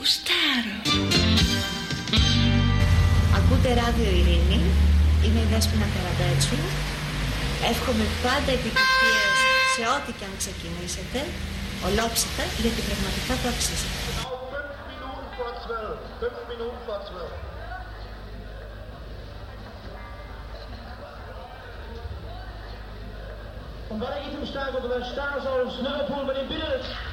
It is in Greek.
Γουστάρω. Ακούτε ράδιο Ειρήνη. Είμαι η Δέσποινα Καραμπέτσου. Εύχομαι πάντα επιτυχίες σε ό,τι και αν ξεκινήσετε. Ολόψυχα, γιατί πραγματικά το αξίζετε. 5 Minuten vor 12. Und weiter geht's im Stadion, der Stadion aus Liverpool mit dem Bild.